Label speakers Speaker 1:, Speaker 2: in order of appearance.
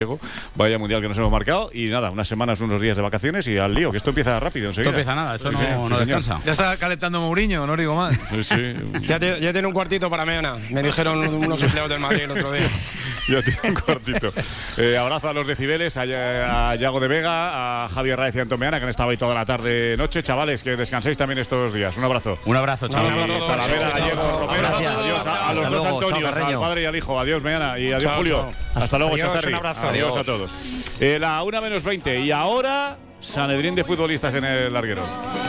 Speaker 1: Vaya mundial que nos hemos marcado. Y nada, unas semanas, unos días de vacaciones y al lío, que esto empieza rápido enseguida.
Speaker 2: Esto empieza nada, esto
Speaker 1: Sí,
Speaker 2: no descansa.
Speaker 3: Ya está calentando Mourinho, no digo más.
Speaker 1: Sí.
Speaker 4: Ya tiene un cuartito para mañana. Me dijeron unos empleados del Madrid el otro día.
Speaker 1: Ya tiene un cuartito. Abrazo a los decibeles, a Yago de Vega, a Javier Raez y a Antomeana, que han estado ahí toda la tarde noche. Chavales, que descanséis también estos días. Un abrazo.
Speaker 2: Un abrazo, chaval.
Speaker 1: Talavera, Gallego, Romero,
Speaker 2: Gracias.
Speaker 1: adiós a los dos Antonios, al padre y al hijo. Adiós, Meana, y adiós,
Speaker 4: Chao,
Speaker 1: Julio.
Speaker 4: chao.
Speaker 1: Hasta luego,
Speaker 4: Adiós,
Speaker 1: Chacerri.
Speaker 4: un abrazo.
Speaker 1: Adiós a todos. La 1:20. Y ahora, Sanedrín de futbolistas en el larguero.